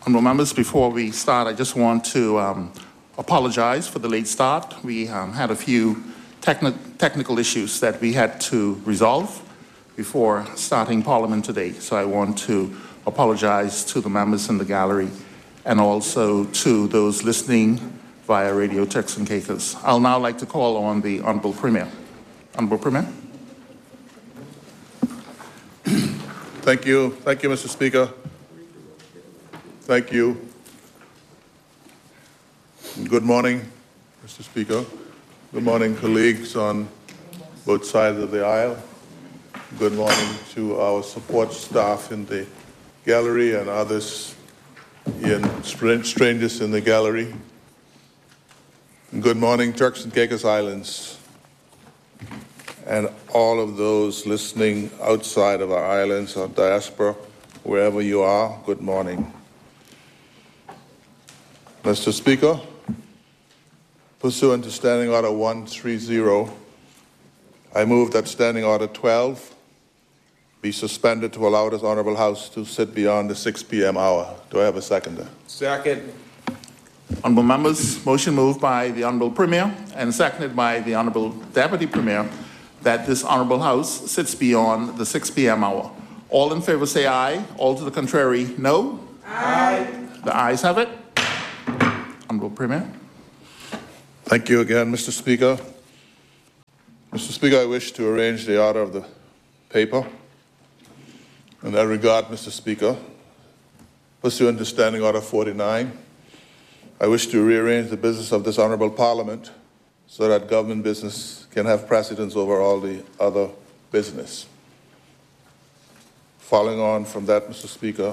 Honorable members, before we start, I just want to apologize for the late start. We had a few technical issues that we had to resolve before starting Parliament today. So I want to apologize to the members in the gallery and also to those listening via radio, Turks and Caicos. I'll now like to call on the Honorable Premier. Honorable Premier. Thank you, Mr. Speaker. Thank you. Good morning, Mr. Speaker. Good morning, colleagues on both sides of the aisle. Good morning to our support staff in the gallery and others, strangers in the gallery. Good morning, Turks and Caicos Islands, and all of those listening outside of our islands or diaspora, wherever you are, good morning. Mr. Speaker, pursuant to Standing Order 130, I move that Standing Order 12 be suspended to allow this Honorable House to sit beyond the 6 p.m. hour. Do I have a seconder? Second. Honorable members, motion moved by the Honorable Premier and seconded by the Honorable Deputy Premier that this Honorable House sits beyond the 6 p.m. hour. All in favor say aye. All to the contrary, no. Aye. The ayes have it. Honorable Premier. Thank you again, Mr. Speaker. Mr. Speaker, I wish to arrange the order of the paper. In that regard, Mr. Speaker, pursuant to Standing Order 49, I wish to rearrange the business of this Honorable Parliament so that government business can have precedence over all the other business. Following on from that, Mr. Speaker,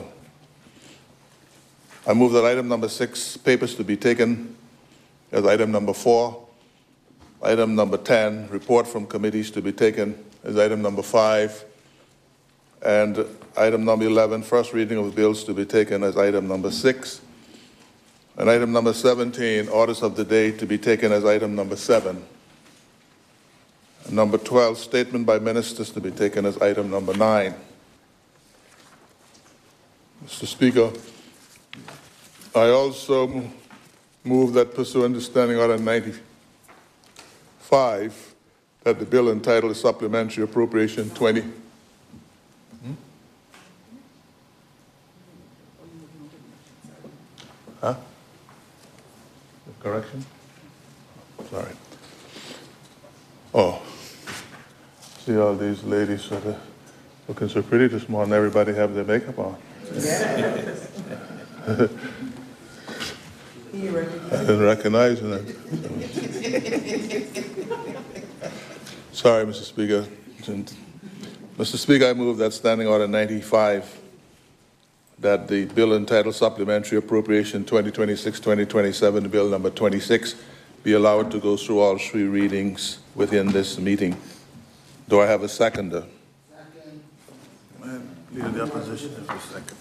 I move that item number 6, papers to be taken as item number 4, item number 10, report from committees to be taken as item number 5, and item number 11, first reading of bills to be taken as item number 6, and item number 17, orders of the day to be taken as item number 7, and number 12, statement by ministers to be taken as item number 9. Mr. Speaker, I also move that pursuant to Standing Order 95, that the bill entitled Supplementary Appropriation 20. Correction? Sorry. Oh, see all these ladies that are looking so pretty this morning. Everybody have their makeup on. I didn't recognize them. Sorry, Mr. Speaker. Mr. Speaker, I move that Standing Order 95, that the bill entitled Supplementary Appropriation 2026-2027, Bill number 26, be allowed to go through all 3 readings within this meeting. Do I have a seconder? Second. Leader of the opposition has a second.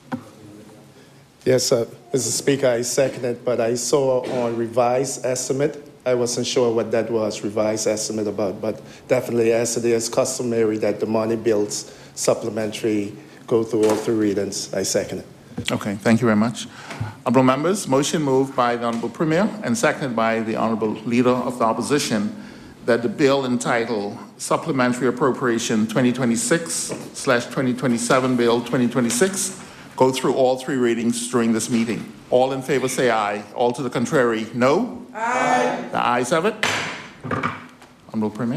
Yes, Mr. Speaker, I second it, but I saw on revised estimate. I wasn't sure what that was, revised estimate about, but definitely as it is customary that the money bills supplementary go through all 3 readings, I second it. Okay, thank you very much. Honorable members, motion moved by the Honorable Premier and seconded by the Honorable Leader of the Opposition that the bill entitled Supplementary Appropriation 2026/2027 Bill 2026 go through all 3 readings during this meeting. All in favor say aye. All to the contrary, no. Aye. The ayes have it. Honorable Premier.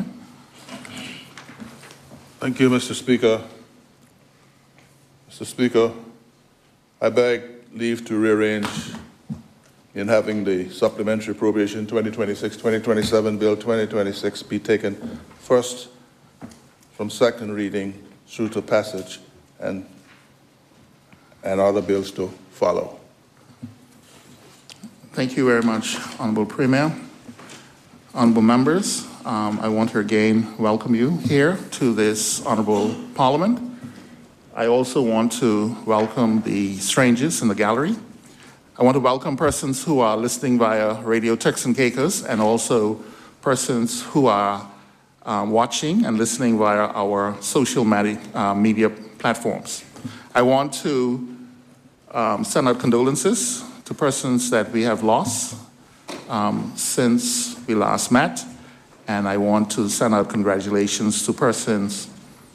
Thank you, Mr. Speaker. Mr. Speaker, I beg leave to rearrange in having the Supplementary Appropriation 2026-2027 Bill 2026 be taken first from second reading through to passage and other bills to follow. Thank you very much, Honorable Premier. Honorable members, I want to again welcome you here to this Honorable Parliament. I also want to welcome the strangers in the gallery. I want to welcome persons who are listening via Radio Turks and Caicos and also persons who are watching and listening via our social media platforms. I want to send out condolences to persons that we have lost since we last met, and I want to send out congratulations to persons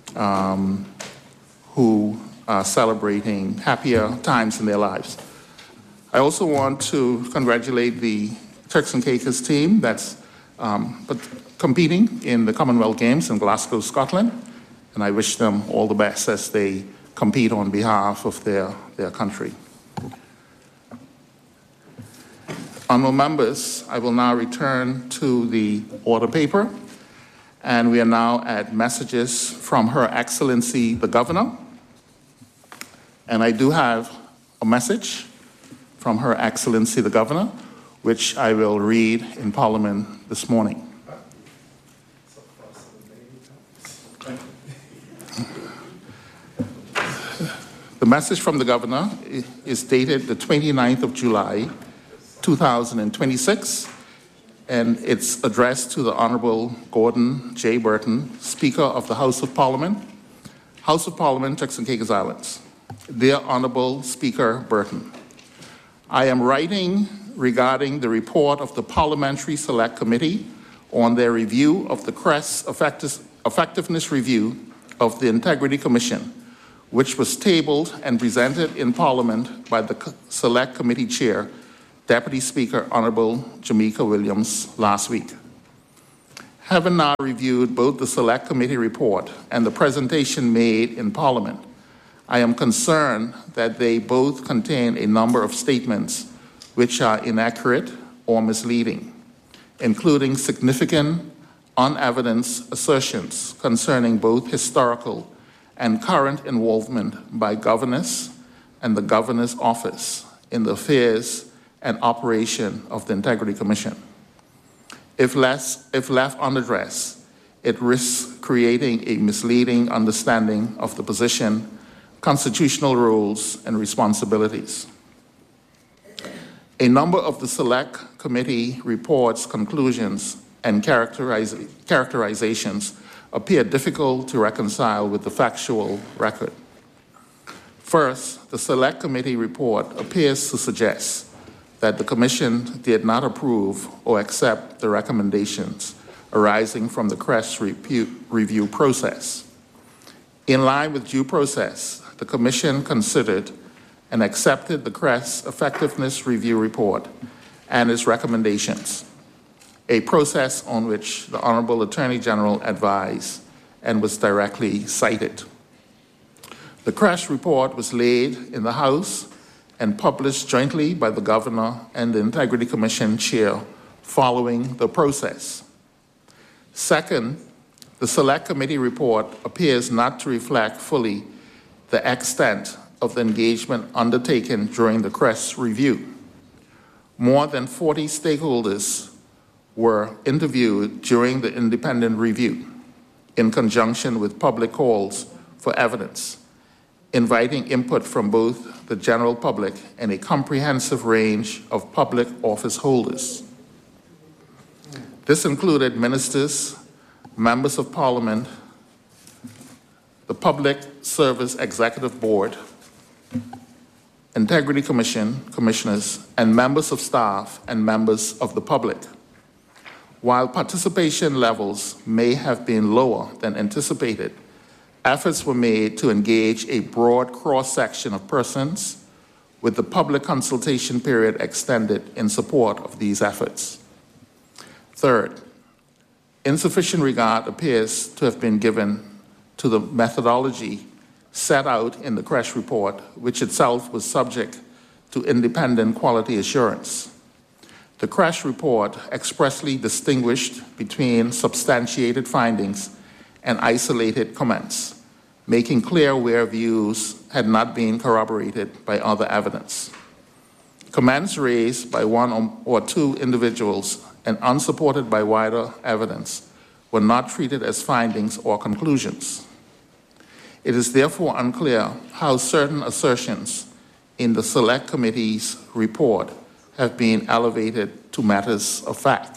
who are celebrating happier times in their lives. I also want to congratulate the Turks and Caicos team that's competing in the Commonwealth Games in Glasgow, Scotland, and I wish them all the best as they compete on behalf of their country. Honourable members, I will now return to the order paper, and we are now at messages from Her Excellency the Governor. And I do have a message from Her Excellency the Governor, which I will read in Parliament this morning. The message from the Governor is dated the 29th of July, 2026, and it's addressed to the Honourable Gordon J. Burton, Speaker of the House of Parliament, Turks and Caicos Islands. Dear Honourable Speaker Burton, I am writing regarding the report of the Parliamentary Select Committee on their review of the CRESS Effectiveness Review of the Integrity Commission, which was tabled and presented in Parliament by the Select Committee Chair, Deputy Speaker Honourable Jamaica Williams last week. Having now reviewed both the Select Committee report and the presentation made in Parliament, I am concerned that they both contain a number of statements which are inaccurate or misleading, including significant unevidenced assertions concerning both historical and current involvement by governors and the Governor's Office in the affairs and operation of the Integrity Commission. If left unaddressed, it risks creating a misleading understanding of the position, constitutional roles, and responsibilities. A number of the Select Committee report's conclusions and characterizations appear difficult to reconcile with the factual record. First, the Select Committee report appears to suggest that the Commission did not approve or accept the recommendations arising from the CRESS review process. In line with due process, the Commission considered and accepted the CRESS Effectiveness Review Report and its recommendations, a process on which the Honourable Attorney General advised and was directly cited. The CRESS report was laid in the House and published jointly by the Governor and the Integrity Commission Chair following the process. Second, the Select Committee report appears not to reflect fully the extent of the engagement undertaken during the CRESS review. More than 40 stakeholders were interviewed during the independent review in conjunction with public calls for evidence, inviting input from both the general public and a comprehensive range of public office holders. This included ministers, members of Parliament, the Public Service Executive Board, Integrity Commission commissioners, and members of staff and members of the public. While participation levels may have been lower than anticipated, efforts were made to engage a broad cross-section of persons, with the public consultation period extended in support of these efforts. Third, insufficient regard appears to have been given to the methodology set out in the CRESS report, which itself was subject to independent quality assurance. The CRESS report expressly distinguished between substantiated findings and isolated comments, making clear where views had not been corroborated by other evidence. Comments raised by one or two individuals and unsupported by wider evidence were not treated as findings or conclusions. It is therefore unclear how certain assertions in the Select Committee's report have been elevated to matters of fact.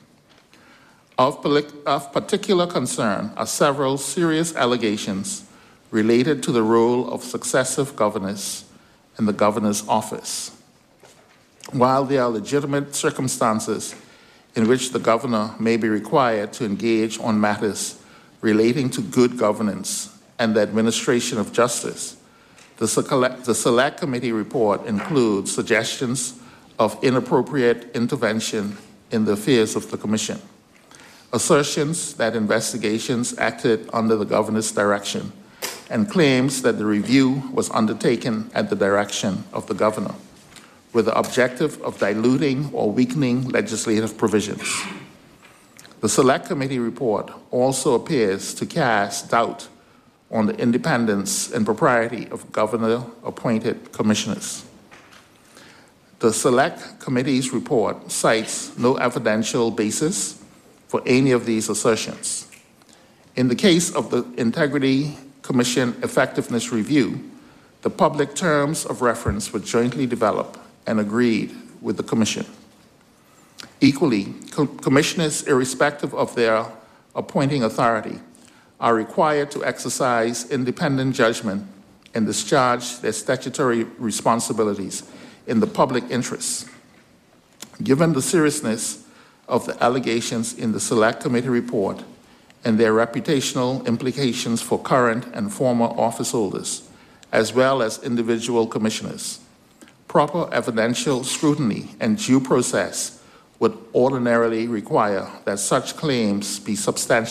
Of particular concern are several serious allegations related to the role of successive governors in the governor's office. While there are legitimate circumstances in which the governor may be required to engage on matters relating to good governance and the administration of justice, the Select Committee report includes suggestions of inappropriate intervention in the affairs of the Commission, assertions that investigations acted under the governor's direction, and claims that the review was undertaken at the direction of the governor, with the objective of diluting or weakening legislative provisions. The Select Committee report also appears to cast doubt on the independence and propriety of governor-appointed commissioners. The Select Committee's report cites no evidential basis for any of these assertions. In the case of the Integrity Commission Effectiveness Review, the public terms of reference were jointly developed and agreed with the Commission. Equally, commissioners, irrespective of their appointing authority, are required to exercise independent judgment and discharge their statutory responsibilities in the public interest. Given the seriousness of the allegations in the Select Committee report and their reputational implications for current and former office holders, as well as individual commissioners, proper evidential scrutiny and due process would ordinarily require that such claims be substantiated